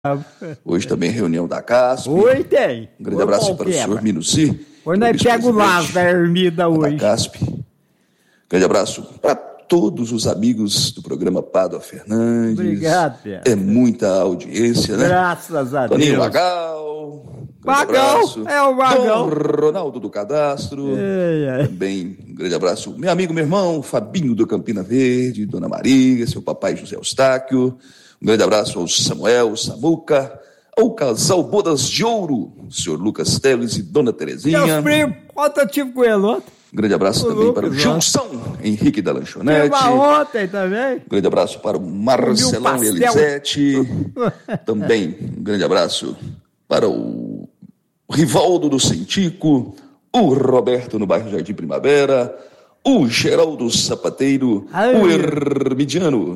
Hoje também reunião da CASP. Oi, tem. Um grande abraço para o senhor Minuci. Hoje nós pega o laço da ermida hoje. Da CASP. Grande abraço para todos os amigos do programa Pádua Fernandes. Obrigado, Pedro. É muita audiência, né? Graças a Deus. Toninho Magal. Magal, é o Magal. Dom Ronaldo do Cadastro. Também um grande abraço. Meu amigo, meu irmão, Fabinho do Campina Verde, Dona Maria, seu papai José Eustáquio. Um grande abraço ao Samuel, Samuca, ao casal Bodas de Ouro, o senhor Lucas Teles e Dona Terezinha. Meus primos, ontem eu tive com ele ontem. Um grande abraço também para o Gilson Henrique da Lanchonete. Ontem também. Um grande abraço para o Marcelão Elisete. Também um grande abraço para o Rivaldo do Sentico, o Roberto no bairro Jardim Primavera, o Geraldo Sapateiro, o Hermidiano.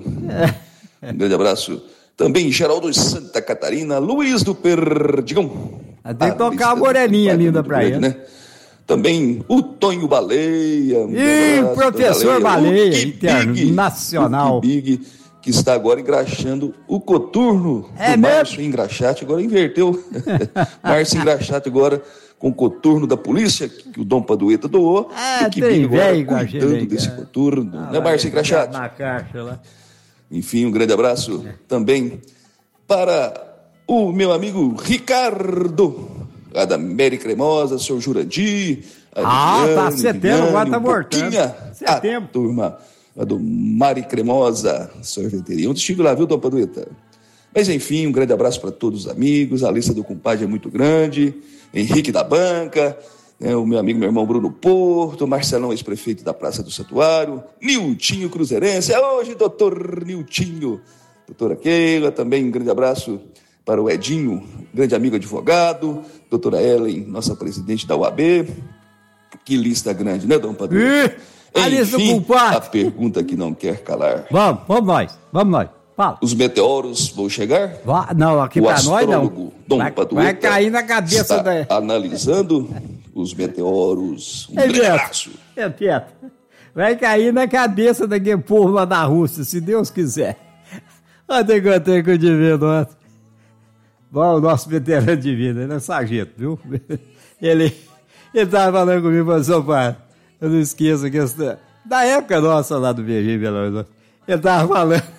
Um grande abraço. Também Geraldo de Santa Catarina, Luiz do Perdigão. Tem que tocar a moreninha linda pra ele. Né? Também o Tonho Baleia. O professor Baleia, internacional. O Big, que está agora engraxando o coturno do Márcio Engraxate. Agora inverteu. Márcio Engraxate agora com o coturno da polícia, que o Dom Padueta doou. E que Big agora cuidando desse coturno. Né, Márcio Engraxate? Na caixa lá. Enfim, um grande abraço também para o meu amigo Ricardo, lá da Mary Cremosa, seu Jurandir. Tá setembro, agora tá mortando. A turma lá do Mari Cremosa, sorveteria. Onde estive lá, viu, Dom Padueta? Mas enfim, um grande abraço para todos os amigos. A lista do compadre é muito grande. Henrique da Banca, o meu amigo, meu irmão Bruno Porto, Marcelão, ex-prefeito da Praça do Santuário, Niltinho Cruzeirense, hoje doutor Niltinho, doutora Keila, também um grande abraço para o Edinho, grande amigo advogado, doutora Ellen, nossa presidente da UAB, que lista grande, né, Dom Padre? Enfim, a pergunta que não quer calar. Vamos nós. Fala. Os meteoros vão chegar? Não, aqui para nós não. Dom Padueta vai cair na cabeça está analisando os meteoros. Um grande abraço. Pedro. Vai cair na cabeça daquele povo lá da Rússia, se Deus quiser. Ontem que eu tenho que dividir ontem. Bom, o nosso veterano de vida, ele é sargento, viu? Ele estava falando comigo, falou, seu pai, eu não esqueço que da época nossa lá do VG, Belo Horizonte, ele estava falando.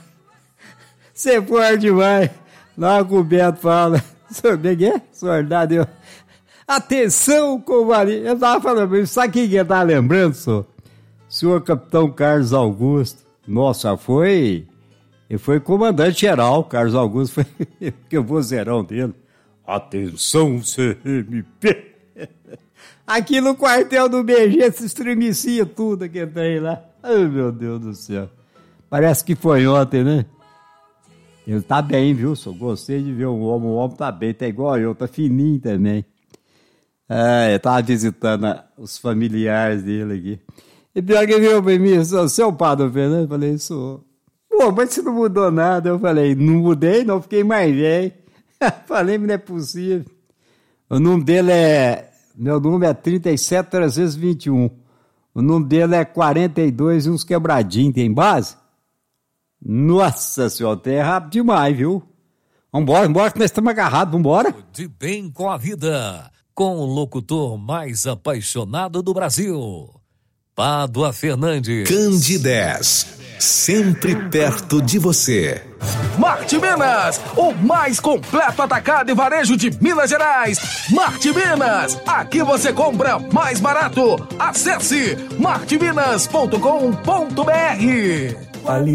Você for demais. Lá o Beto fala, soldado, eu... Atenção, covardia. Eu estava falando, sabe quem que ele estava lembrando, senhor? Senhor Capitão Carlos Augusto. Nossa, ele foi comandante-geral, Carlos Augusto, foi que o vozeirão dele. Atenção, CMP. Aqui no quartel do BG se estremecia tudo que tem lá. Ai, meu Deus do céu. Parece que foi ontem, né? Ele tá bem, viu? Só gostei de ver o homem tá bem, tá igual eu, tá fininho também. Eu tava visitando os familiares dele aqui. E pior que viu pra mim, seu Pádua Fernandes, eu falei, sou. Pô, mas você não mudou nada. Eu falei, não mudei, não, fiquei mais velho. Falei, mas não é possível. O nome dele meu número é 37-321. O nome dele é 42 e uns quebradinhos, tem base? Nossa senhora, é rápido demais, viu? Vambora, que nós estamos agarrados, vambora. De bem com a vida, com o locutor mais apaixonado do Brasil, Pádua Fernandes. Candidez, sempre perto de você. Marte Minas, o mais completo atacado e varejo de Minas Gerais. Marte Minas, aqui você compra mais barato. Acesse marteminas.com.br.